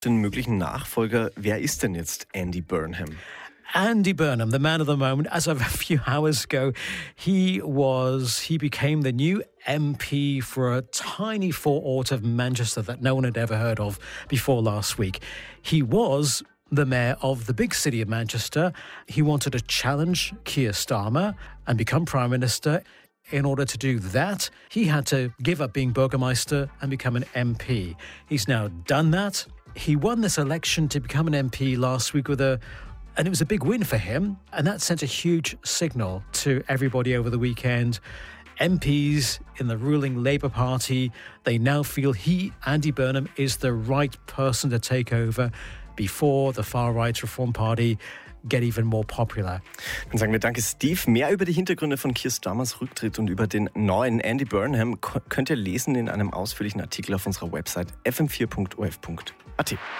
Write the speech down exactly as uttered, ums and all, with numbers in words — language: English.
Den möglichen Nachfolger, wer ist denn jetzt Andy Burnham? Andy Burnham, the man of the moment, as of a few hours ago, he was, he became the new M P for a tiny foreort of Manchester that no one had ever heard of before last week. He was the mayor of the big city of Manchester. He wanted to challenge Keir Starmer and become Prime Minister. In order to do that, he had to give up being Burgermeister and become an M P. He's now done that. He won this election to become an M P last week with a, and it was a big win for him. And that sent a huge signal to everybody over the weekend. M Ps in the ruling Labour Party, they now feel he, Andy Burnham, is the right person to take over before the far-right Reform Party get even more popular. Dann sagen wir danke, Steve. Mehr über die Hintergründe von Keir Starmers Rücktritt und über den neuen Andy Burnham könnt ihr lesen in einem ausführlichen Artikel auf unserer Website f m vier punkt o f punkt a t.